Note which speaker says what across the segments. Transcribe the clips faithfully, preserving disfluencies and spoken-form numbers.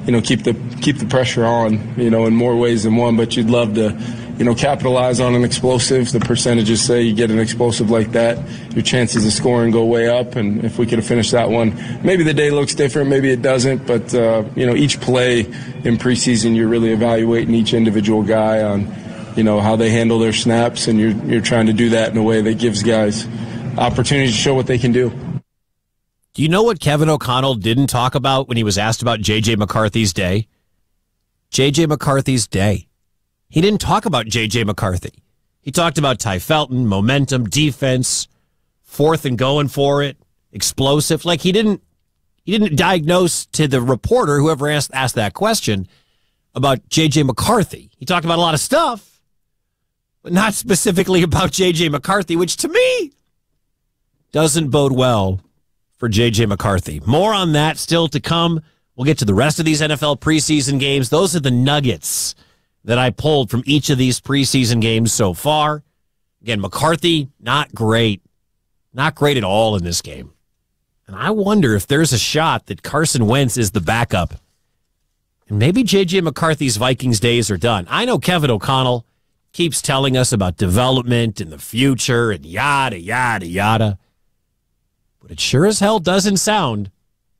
Speaker 1: you know, keep the keep the pressure on, you know, in more ways than one. But you'd love to, you know, capitalize on an explosive. The percentages say you get an explosive like that, your chances of scoring go way up. And if we could have finished that one, maybe the day looks different, maybe it doesn't. But, uh, you know, each play in preseason, you're really evaluating each individual guy on, you know, how they handle their snaps. And you're, you're trying to do that in a way that gives guys opportunities to show what they can do.
Speaker 2: Do you know what Kevin O'Connell didn't talk about when he was asked about J J. McCarthy's day? J J. McCarthy's day. He didn't talk about J J. McCarthy. He talked about Ty Felton, momentum, defense, fourth and going for it, explosive. Like he didn't he didn't diagnose to the reporter, whoever asked, asked that question, about J J. McCarthy. He talked about a lot of stuff, but not specifically about J J. McCarthy, which to me doesn't bode well for J J. McCarthy. More on that still to come. We'll get to the rest of these N F L preseason games. Those are the nuggets that I pulled from each of these preseason games so far. Again, McCarthy, not great. Not great at all in this game. And I wonder if there's a shot that Carson Wentz is the backup. And maybe J J. McCarthy's Vikings days are done. I know Kevin O'Connell keeps telling us about development and the future and yada, yada, yada. But it sure as hell doesn't sound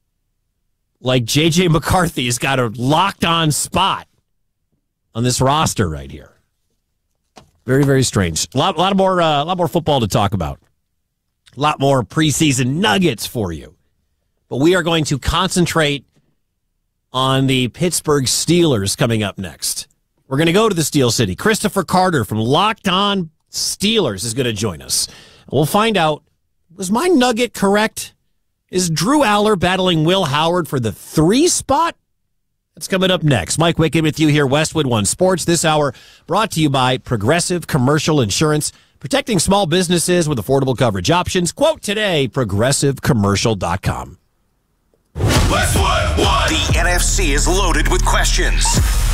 Speaker 2: like J J. McCarthy's got a locked-on spot on this roster right here. Very, very strange. A lot, a lot more, uh, a lot more football to talk about. A lot more preseason nuggets for you. But we are going to concentrate on the Pittsburgh Steelers coming up next. We're going to go to the Steel City. Christopher Carter from Locked On Steelers is going to join us. We'll find out, was my nugget correct? Is Drew Aller battling Will Howard for the three spot? That's coming up next. Mike Wickett with you here, Westwood One Sports. This hour brought to you by Progressive Commercial Insurance, protecting small businesses with affordable coverage options. Quote today, progressive commercial dot com.
Speaker 3: Westwood One. The N F C is loaded with questions.